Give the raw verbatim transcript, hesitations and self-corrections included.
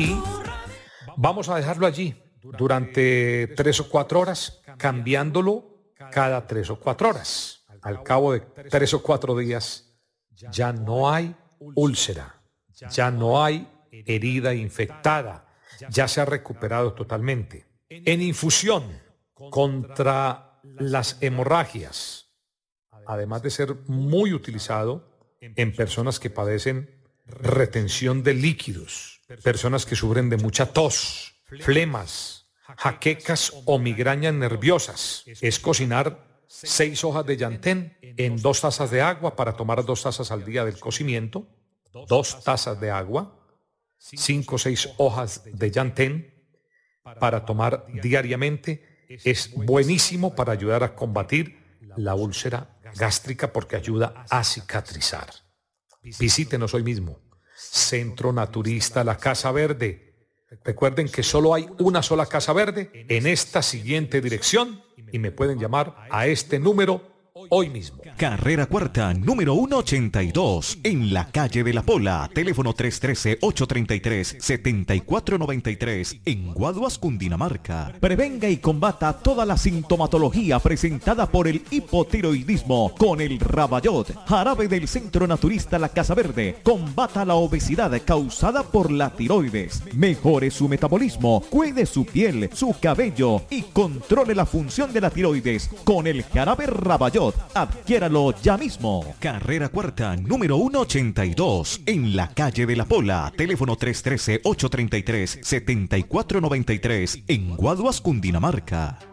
y vamos a dejarlo allí durante tres o cuatro horas, cambiándolo cada tres o cuatro horas. Al cabo de tres o cuatro días ya no hay úlcera, ya no hay herida infectada, ya se ha recuperado totalmente. En infusión contra las hemorragias, además de ser muy utilizado en personas que padecen retención de líquidos, personas que sufren de mucha tos, flemas, jaquecas o migrañas nerviosas, es cocinar seis hojas de llantén en dos tazas de agua para tomar dos tazas al día del cocimiento, dos tazas de agua, cinco o seis hojas de llantén para tomar diariamente. Es buenísimo para ayudar a combatir la úlcera gástrica porque ayuda a cicatrizar. Visítenos hoy mismo. Centro Naturista La Casa Verde. Recuerden que solo hay una sola Casa Verde en esta siguiente dirección y me pueden llamar a este número hoy mismo. Carrera Cuarta, número ciento ochenta y dos, en la calle de La Pola. Teléfono tres uno tres, ocho tres tres, siete cuatro nueve tres, en Guaduas, Cundinamarca. Prevenga y combata toda la sintomatología presentada por el hipotiroidismo con el Rabayot, jarabe del Centro Naturista La Casa Verde. Combata la obesidad causada por la tiroides. Mejore su metabolismo, cuide su piel, su cabello y controle la función de la tiroides con el jarabe Rabayot. Adquiéralo ya mismo. Carrera Cuarta, número ciento ochenta y dos, en la calle de La Pola. Teléfono tres uno tres, ocho tres tres, siete cuatro nueve tres, en Guaduas, Cundinamarca.